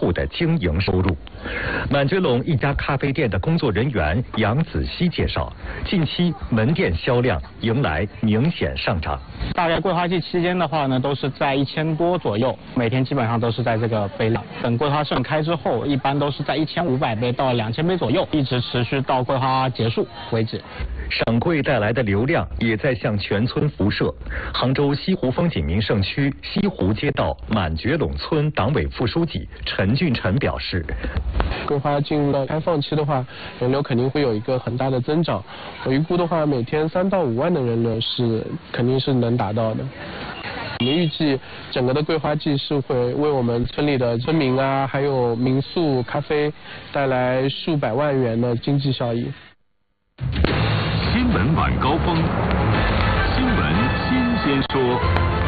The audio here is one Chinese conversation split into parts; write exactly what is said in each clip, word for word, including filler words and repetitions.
户的经营收入。满觉陇一家咖啡店的工作人员杨子熙介绍，近期门店销量迎来明显上涨。 大概桂花季期间的话呢，都是在一千多左右，每天基本上都是在这个杯量。等桂花盛开之后，一般都是在一千五百杯到两千杯左右，一直持续到桂花结束为止。 省桂带来的流量也在向全村辐射。杭州西湖风景名胜区西湖街道满觉陇村党委副书记陈俊臣表示， 桂花进入到开放期的话，人流肯定会有一个很大的增长。我预估的话，每天三到五万的人流是肯定是能达到的。我们预计整个的桂花季是会为我们村里的村民啊，还有民宿、咖啡带来数百万元的经济效益。 新闻晚高峰，新闻新鲜说。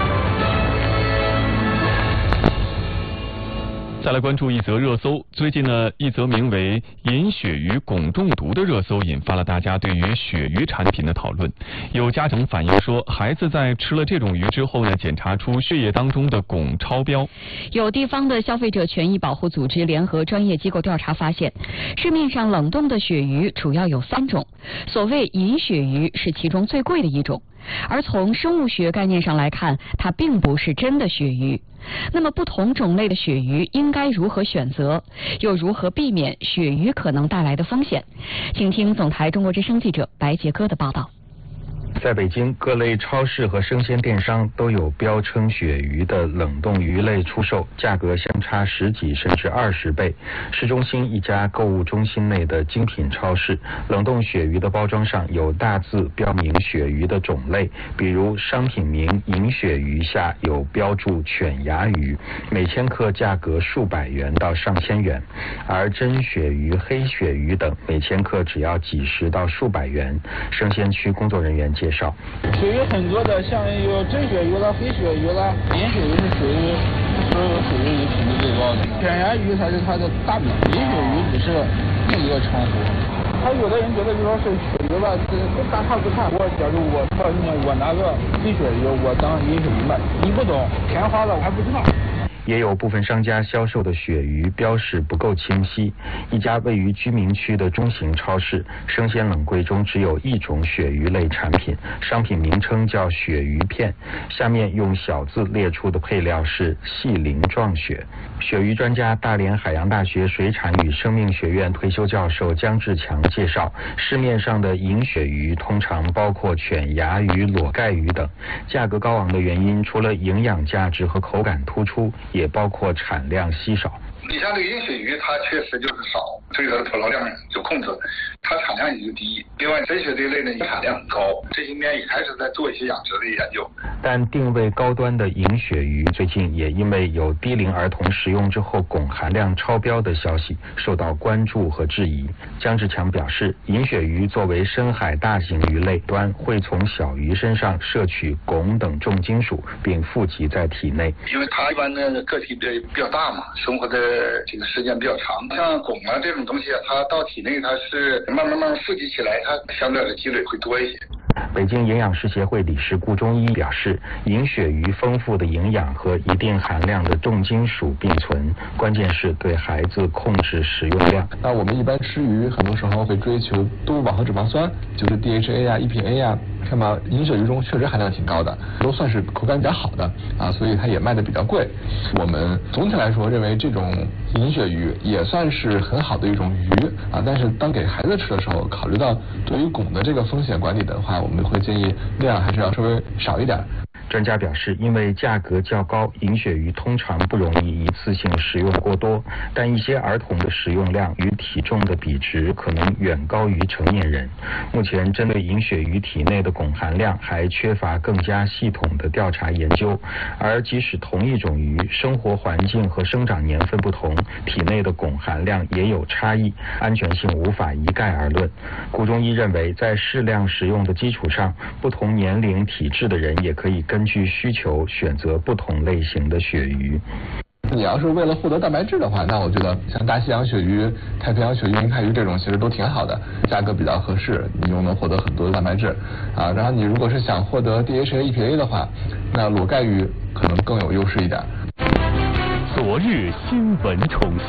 再来关注一则热搜。最近呢，一则名为“饮鳕鱼汞中毒”的热搜引发了大家对于鳕鱼产品的讨论。有家长反映说，孩子在吃了这种鱼之后呢，检查出血液当中的汞超标。 有地方的消费者权益保护组织联合专业机构调查发现，市面上冷冻的鳕鱼主要有三种，所谓银鳕鱼是其中最贵的一种。而从生物学概念上来看，它并不是真的鳕鱼。那么不同种类的鳕鱼应该如何选择，又如何避免鳕鱼可能带来的风险？请听总台中国之声记者白杰哥的报道。 在北京，各类超市和生鲜电商都有标称鳕鱼的冷冻鱼类出售，价格相差十几甚至二十倍。市中心一家购物中心内的精品超市，冷冻鳕鱼的包装上有大字标明鳕鱼的种类，比如商品名银鳕鱼下有标注犬牙鱼，每千克价格数百元到上千元，而真鳕鱼、黑鳕鱼等每千克只要几十到数百元。生鲜区工作人员介绍， 鳕鱼很多的，像有真鳕鱼啦、黑鳕鱼啦，银鳕鱼是属于所有鳕鱼里品质最高的，犬牙鱼才是它的大名，银鳕鱼只是另一个称呼。他有的人觉得就说是鳕鱼吧，这大差不差。我假如我到你我拿个黑鳕鱼，我当银鳕鱼卖，你不懂填花了，我还不知道。 也有部分商家销售的鳕鱼标示不够清晰。一家位于居民区的中型超市，生鲜冷柜中只有一种鳕鱼类产品，商品名称叫鳕鱼片，下面用小字列出的配料是细鳞状鳕。鳕鱼专家大连海洋大学水产与生命学院退休教授姜志强介绍，市面上的银鳕鱼通常包括犬牙鱼、裸盖鱼等，价格高昂的原因除了营养价值和口感突出，也包括产量稀少。 你像这个银鳕鱼，它确实就是少，所以它的捕捞量有控制，它产量也就低。另外，真鳕这一类呢，产量很高，这些年也开始在做一些养殖的研究。 但定位高端的银鳕鱼，最近也因为有低龄儿童食用之后汞含量超标的消息，受到关注和质疑。姜志强表示，银鳕鱼作为深海大型鱼类端，会从小鱼身上摄取汞等重金属，并富集在体内。 因为它一般的个体比比较大嘛，生活的这个时间比较长，像汞啊这种东西，它到体内它是慢慢慢慢富集起来，它相对的积累会多一些。 北京营养师协会理事顾中医表示，银鳕鱼丰富的营养和一定含量的重金属并存，关键是对孩子控制食用量。 那我们一般吃鱼，很多时候会追求多饱和脂肪酸，就是 D H A 啊、E P A 啊，那么银鳕鱼中确实含量挺高的，都算是口感比较好的啊，所以它也卖的比较贵。我们总体来说认为这种银鳕鱼也算是很好的一种鱼啊，但是当给孩子吃的时候，考虑到对于汞的这个风险管理的话，我们会建议量还是要稍微少一点。 专家表示，因为价格较高，银鳕鱼通常不容易一次性食用过多，但一些儿童的食用量与体重的比值可能远高于成年人。目前针对银鳕鱼体内的汞含量还缺乏更加系统的调查研究，而即使同一种鱼，生活环境和生长年份不同，体内的汞含量也有差异，安全性无法一概而论。顾中医认为，在适量食用的基础上，不同年龄体质的人也可以根据需求选择不同类型的鳕鱼。 你要是为了获得蛋白质的话，那我觉得像大西洋鳕鱼、太平洋鳕鱼、银泰鱼这种其实都挺好的，价格比较合适，你又能获得很多的蛋白质啊。然后你如果是想获得 D H A、E P A 的话，那裸盖鱼可能更有优势一点。 昨日新闻重现。